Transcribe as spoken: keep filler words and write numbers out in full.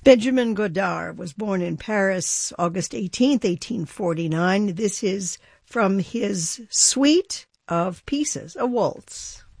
Benjamin Godard was born in Paris, August eighteenth, eighteen forty-nine. This is from his suite of pieces, a waltz.